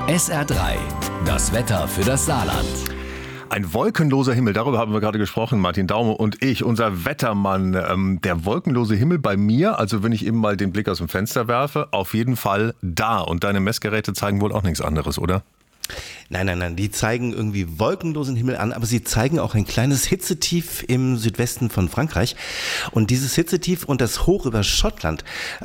SR3, das Wetter für das Saarland. Ein wolkenloser Himmel, darüber haben wir gerade gesprochen, Martin Daume und ich, unser Wettermann. Der wolkenlose Himmel bei mir, also wenn ich eben mal den Blick aus dem Fenster werfe, auf jeden Fall da. Und deine Messgeräte zeigen wohl auch nichts anderes, oder? Nein, die zeigen irgendwie wolkenlosen Himmel an, aber sie zeigen auch ein kleines Hitzetief im Südwesten von Frankreich. Und dieses Hitzetief und das Hoch über Schottland,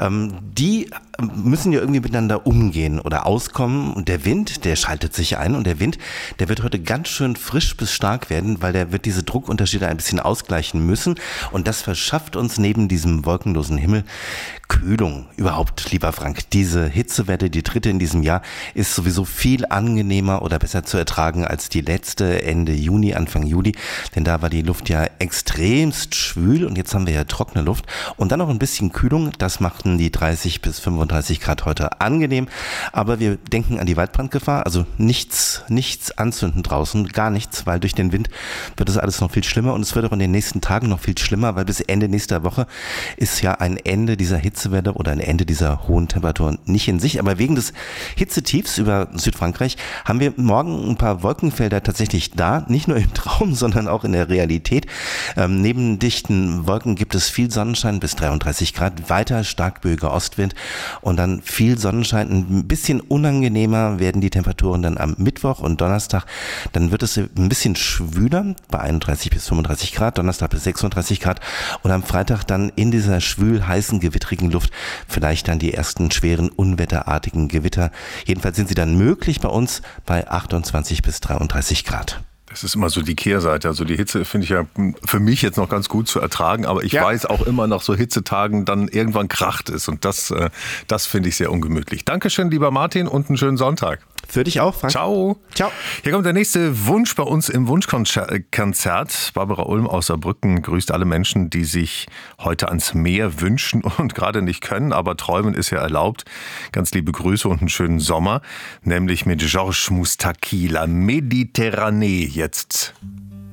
die müssen ja irgendwie miteinander umgehen oder auskommen. Und der Wind, der schaltet sich ein und der Wind, der wird heute ganz schön frisch bis stark werden, weil der wird diese Druckunterschiede ein bisschen ausgleichen müssen. Und das verschafft uns neben diesem wolkenlosen Himmel Kühlung. Überhaupt, lieber Frank, diese Hitzewelle, die dritte in diesem Jahr, ist sowieso viel angenehmer oder besser zu ertragen als die letzte Ende Juni, Anfang Juli. Denn da war die Luft ja extremst schwül und jetzt haben wir ja trockene Luft. Und dann noch ein bisschen Kühlung, das machten die 30 bis 35 Grad heute angenehm. Aber wir denken an die Waldbrandgefahr, also nichts anzünden draußen, gar nichts, weil durch den Wind wird das alles noch viel schlimmer und es wird auch in den nächsten Tagen noch viel schlimmer, weil bis Ende nächster Woche ist ja ein Ende dieser Hitzewelle oder ein Ende dieser hohen Temperaturen nicht in sich. Aber wegen des Hitzetiefs über Südfrankreich haben wir morgen ein paar Wolkenfelder tatsächlich da, nicht nur im Traum, sondern auch in der Realität. Neben dichten Wolken gibt es viel Sonnenschein bis 33 Grad, weiter starkböiger Ostwind und dann viel Sonnenschein. Ein bisschen unangenehmer werden die Temperaturen dann am Mittwoch und Donnerstag. Dann wird es ein bisschen schwüler bei 31 bis 35 Grad, Donnerstag bis 36 Grad und am Freitag dann in dieser schwül heißen, gewittrigen Luft vielleicht dann die ersten schweren, unwetterartigen Gewitter. Jedenfalls sind sie dann möglich bei uns bei 28 bis 33 Grad. Das ist immer so die Kehrseite. Also die Hitze finde ich ja für mich jetzt noch ganz gut zu ertragen, aber ich weiß auch immer nach so Hitzetagen dann irgendwann kracht es und das finde ich sehr ungemütlich. Dankeschön, lieber Martin, und einen schönen Sonntag. Für dich auch, Frank. Ciao. Hier kommt der nächste Wunsch bei uns im Wunschkonzert. Barbara Ulm aus Saarbrücken grüßt alle Menschen, die sich heute ans Meer wünschen und gerade nicht können, aber träumen ist ja erlaubt. Ganz liebe Grüße und einen schönen Sommer, nämlich mit Georges Moustaki, La Méditerranée jetzt.